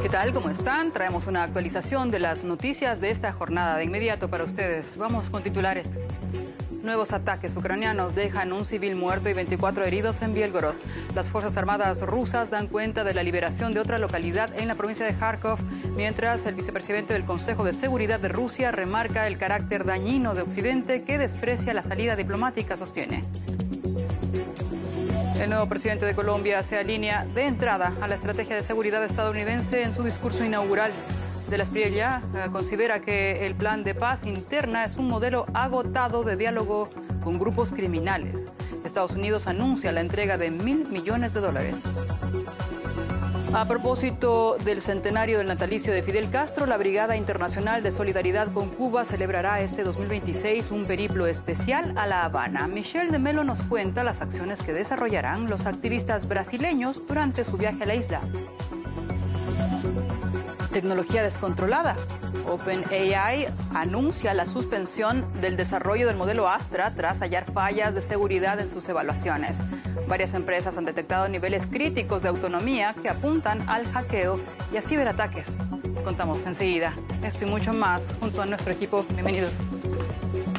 tal? ¿Cómo están? Traemos una actualización de las noticias de esta jornada de inmediato para ustedes. Vamos con titulares. Nuevos ataques ucranianos dejan un civil muerto y 24 heridos en Bielgorod. Las Fuerzas Armadas rusas dan cuenta de la liberación de otra localidad en la provincia de Kharkov, mientras el vicepresidente del Consejo de Seguridad de Rusia remarca el carácter dañino de Occidente que desprecia la salida diplomática, sostiene. El nuevo presidente de Colombia se alinea de entrada a la estrategia de seguridad estadounidense en su discurso inaugural. De la Espriella considera que el plan de paz interna es un modelo agotado de diálogo con grupos criminales. Estados Unidos anuncia la entrega de $1.000 millones. A propósito del centenario del natalicio de Fidel Castro, la Brigada Internacional de Solidaridad con Cuba celebrará este 2026 un periplo especial a La Habana. Michelle de Melo nos cuenta las acciones que desarrollarán los activistas brasileños durante su viaje a la isla. Tecnología descontrolada. OpenAI anuncia la suspensión del desarrollo del modelo Astra tras hallar fallas de seguridad en sus evaluaciones. Varias empresas han detectado niveles críticos de autonomía que apuntan al hackeo y a ciberataques. Contamos enseguida esto y mucho más junto a nuestro equipo. Bienvenidos.